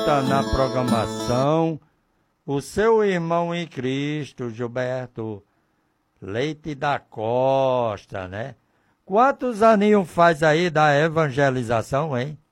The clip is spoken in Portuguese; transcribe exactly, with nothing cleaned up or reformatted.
volta na programação o seu irmão em Cristo, Gilberto Leite da Costa, né? Quantos aninhos faz aí da evangelização, hein?